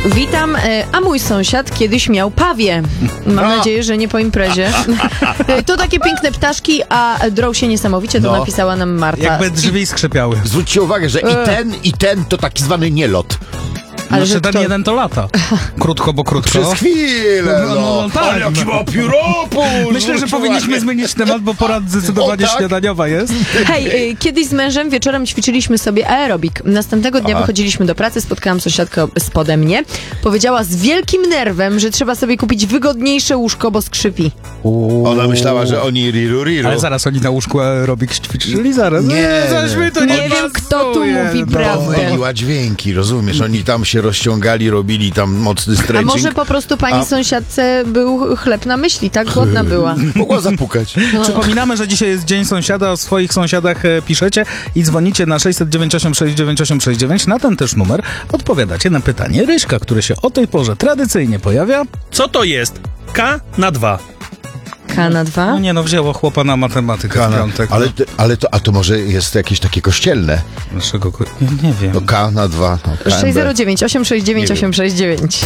Witam, a mój sąsiad kiedyś miał pawię. Mam nadzieję, że nie po imprezie. To takie piękne ptaszki, a drą się niesamowicie, to napisała nam Marta. Jakby drzwi skrzypiały. Zwróćcie uwagę, że i ten to taki zwany nielot. Ale Znaczy że ten jeden to lata. Krótko, bo krótko. Przez chwilę, No, tak. Ale jaki ma pióropuls! Myślę, że powinniśmy zmienić temat, bo pora zdecydowanie śniadaniowa jest. Hej, kiedyś z mężem wieczorem ćwiczyliśmy sobie aerobik. Następnego dnia wychodziliśmy do pracy, spotkałam sąsiadkę spode mnie. Powiedziała z wielkim nerwem, że trzeba sobie kupić wygodniejsze łóżko, bo skrzypi. Ona myślała, że oni riru. Ale zaraz oni na łóżku aerobik ćwiczyli zaraz. Coś mi to Nie wiem, kto tu mówi prawdę. Pomyliła dźwięki, rozumiesz? Oni tam się rozciągali, robili tam mocny A stretching. może po prostu pani sąsiadce był chleb na myśli, tak głodna była. Mogła zapukać. Przypominamy, że dzisiaj jest Dzień Sąsiada, o swoich sąsiadach piszecie i dzwonicie na 696 9869. Na ten też numer odpowiadacie na pytanie Ryśka, które się o tej porze tradycyjnie pojawia. Co to jest? K na 2. K na 2? No nie no, wzięło chłopa na matematykę w piątek. A to może jest jakieś takie kościelne? Naszego... Nie wiem. To K na 2. No, 609 869 869.